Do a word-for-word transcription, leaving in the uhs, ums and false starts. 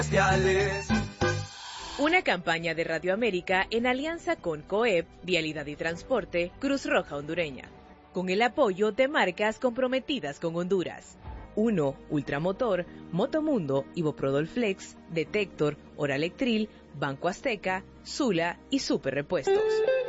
Una campaña de Radio América en alianza con COEP, Vialidad y Transporte, Cruz Roja Hondureña, con el apoyo de marcas comprometidas con Honduras. uno. Ultramotor, Motomundo, Iboprodol Flex, Detector, Oralectril, Banco Azteca, Sula y Super Repuestos.